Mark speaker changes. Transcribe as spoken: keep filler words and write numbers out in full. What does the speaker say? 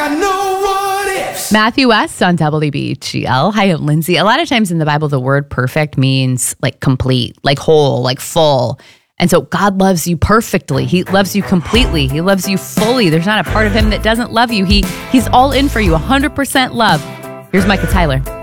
Speaker 1: got no what ifs.
Speaker 2: Matthew West on W B G L. Hi, I'm Lindsay. A lot of times in the Bible, the word perfect means like complete, like whole, like full. And so God loves you perfectly. He loves you completely. He loves you fully. There's not a part of him that doesn't love you. He He's all in for you, one hundred percent love. Here's Micah Tyler.